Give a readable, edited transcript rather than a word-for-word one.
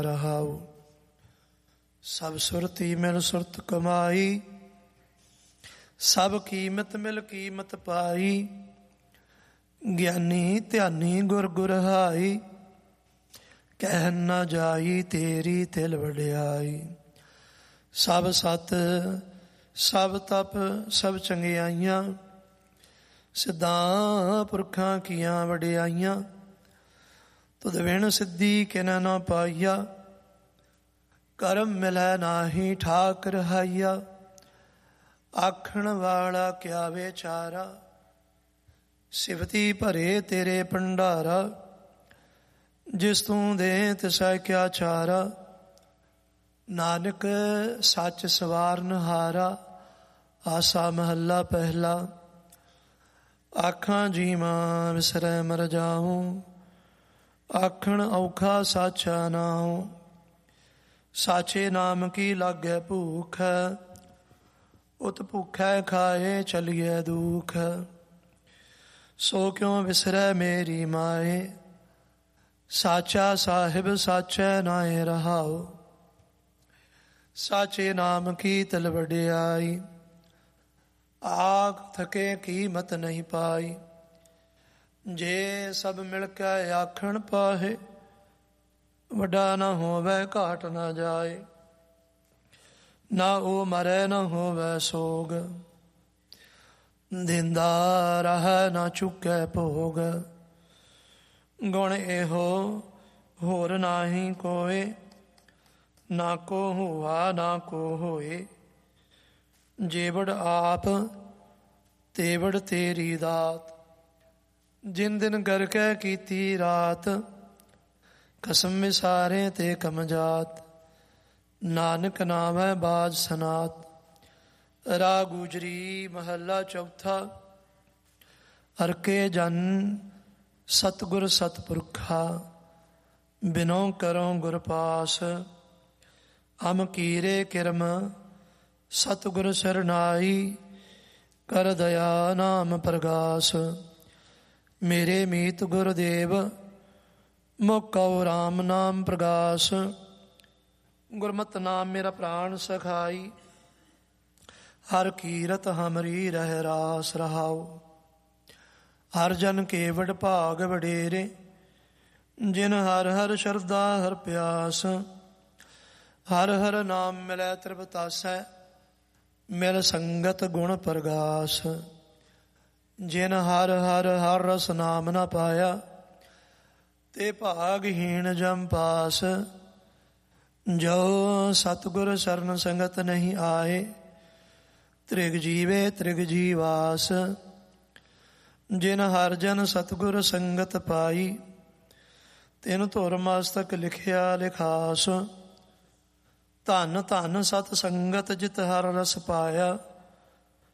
ਰਹਾਉ। ਸਭ ਸੁਰਤੀ ਮਿਲ ਸੁਰਤ ਕਮਾਈ, ਸਭ ਕੀਮਤ ਮਿਲ ਕੀਮਤ ਪਾਈ। ਗਿਆਨੀ ਧਿਆਨੀ ਗੁਰ ਗੁਰਹਾਈ, ਕਹਿ ਨਾ ਜਾਈ ਤੇਰੀ ਤਿਲ ਵਡਿਆਈ। ਸਭ ਸਤ ਸਭ ਤਪ ਸਭ ਚੰਗਿਆਈਆਂ, ਸਿੱਧਾਂ ਪੁਰਖਾਂ ਕੀਆਂ ਵਡਿਆਈਆਂ। ਤੁਧ ਵਿਣ ਸਿੱਧੀ ਕਿਨ ਨਾ ਪਾਈਆ, ਕਰਮ ਮਿਲੈ ਨਾਹੀ ਠਾਕ ਰਹਾਈਆ। ਆਖਣ ਵਾਲਾ ਕਿਆ ਵਿਚਾਰਾ, ਸਿਵਤੀ ਭਰੇ ਤੇਰੇ ਭੰਡਾਰਾ। ਜਿਸ ਤੂੰ ਦੇ ਤਿਸੈ ਕਿਆ ਚਾਰਾ, ਨਾਨਕ ਸੱਚ ਸਵਾਰਨ ਹਾਰਾ। ਆਸਾ ਮਹੱਲਾ ਪਹਿਲਾ। ਆਖਾਂ ਜੀਵਾਂ ਵਿਸਰੈ ਮਰ ਜਾਊ, ਆਖਣ ਔਖਾ ਸਾਚਾ ਨਾਉ। ਸਾਚੇ ਨਾਮ ਕੀ ਲਾਗੈ ਭੂਖ, ਉਤ ਭੁਖੈ ਖਾਏ ਚਲੀਐ ਦੁਖ। ਸੋ ਕਿਉ ਵਿਸਰੈ ਮੇਰੀ ਮਾਏ, ਸਾਚਾ ਸਾਹਿਬ ਸਾਚੈ ਨਾਏ ਰਹਾਉ। ਸਾਚੇ ਨਾਮ ਕੀ ਤਿਲ ਵਡਿਆਈ, ਆਖ ਥਕੇ ਕੀਮਤ ਨਹੀਂ ਪਾਈ। ਜੇ ਸਭ ਮਿਲ ਕੇ ਆਖਣ ਪਾਹੇ, ਵੱਡਾ ਨਾ ਹੋਵੇ ਘਾਟ ਨਾ ਜਾਏ। ਨਾ ਉਹ ਮਰੈ ਨਾ ਹੋਵੇ ਸੋਗ, ਦਿੰਦਾ ਰਹਿ ਨਾ ਚੁੱਕੈ ਭੋਗ। ਗੁਣ ਇਹੋ ਹੋਰ ਨਾਹੀ ਕੋਏ, ਨਾ ਕੋ ਹੁਆ ਨਾ ਕੋ ਹੋਏ। ਜੇਵੜ ਆਪ ਤੇਵੜ ਤੇਰੀ ਦਾਤ, ਜਿਨ ਦਿਨ ਗਰਕੈ ਕੀਤੀ ਰਾਤ। ਕਸਮ ਵਿਸਾਰੇ ਤੇ ਕਮਜਾਤ, ਨਾਨਕ ਨਾਮੈ ਬਾਜ ਸਨਾਤ। ਰਾਗ ਗੁਜਰੀ ਮਹੱਲਾ ਚੌਥਾ। ਹਰ ਕੇ ਜਨ ਸਤਿਗੁਰ ਸਤਿਪੁਰਖਾ, ਬਿਨੋ ਕਰੋ ਗੁਰ ਪਾਸ। ਹਮ ਕੀਰੇ ਕਿਰਮ ਸਤਿਗੁਰ ਸਰਨਾਈ, ਕਰ ਦਇਆ ਨਾਮ ਪ੍ਰਗਾਸ। ਮੇਰੇ ਮੀਤ ਗੁਰਦੇਵ, ਮੁਕਉ ਰਾਮ ਨਾਮ ਪ੍ਰਗਾਸ। ਗੁਰਮਤਿ ਨਾਮ ਮੇਰਾ ਪ੍ਰਾਣ ਸਖਾਈ, ਹਰ ਕੀਰਤ ਹਮਰੀ ਰਹਿ ਰਾਸ ਰਹਾਉ। ਹਰ ਜਨ ਕੇ ਵਡ ਭਾਗ ਵਡੇਰੇ, ਜਿਨ ਹਰ ਹਰ ਸ਼ਰਧਾ ਹਰ ਪਿਆਸ। ਹਰ ਹਰ ਨਾਮ ਮਿਲੈ ਤ੍ਰਿਪਤਾਸੈ, ਮਿਲ ਸੰਗਤ ਗੁਣ ਪ੍ਰਗਾਸ। ਜਿਨ ਹਰ ਹਰ ਹਰ ਰਸ ਨਾਮ ਨਾ ਪਾਇਆ, ਤੇ ਭਾਗਹੀਣ ਜਮ ਪਾਸ। ਜੋ ਸਤਿਗੁਰ ਸਰਨ ਸੰਗਤ ਨਹੀਂ ਆਏ, ਤ੍ਰਿਗ ਜੀਵੇ ਤ੍ਰਿਗ ਜੀਵਾਸ। ਜਿਨ ਹਰ ਜਨ ਸਤਿਗੁਰ ਸੰਗਤ ਪਾਈ, ਤਿਨ ਧੁਰ ਮਸਤਕ ਲਿਖਿਆ ਲਿਖਾਸ। ਧਨ ਧਨ ਸਤ ਸੰਗਤ ਜਿਤ ਹਰ ਰਸ ਪਾਇਆ,